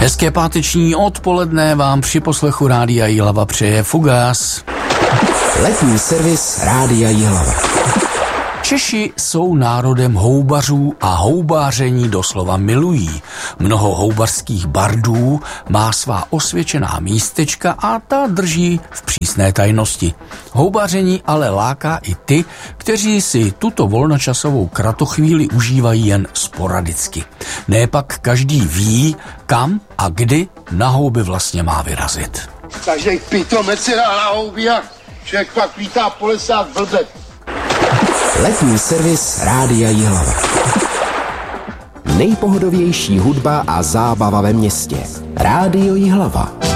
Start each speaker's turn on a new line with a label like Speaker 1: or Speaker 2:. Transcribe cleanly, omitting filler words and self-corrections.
Speaker 1: Hezké páteční odpoledne vám při poslechu Rádia Jihlava přeje Fugas.
Speaker 2: Letní servis Rádia Jihlava.
Speaker 1: Češi jsou národem houbařů a houbáření doslova milují. Mnoho houbařských bardů má svá osvědčená místečka a ta drží v přísné tajnosti. Houbaření ale láká i ty, kteří si tuto volnočasovou kratochvíli užívají jen sporadicky. Ne pak každý ví, kam a kdy na houby vlastně má vyrazit.
Speaker 3: Každej pitomec si dá na houby a člověk pak vítá po lesách blbet.
Speaker 2: Letní servis Rádia Jihlava. Nejpohodovější hudba a zábava ve městě. Rádio Jihlava.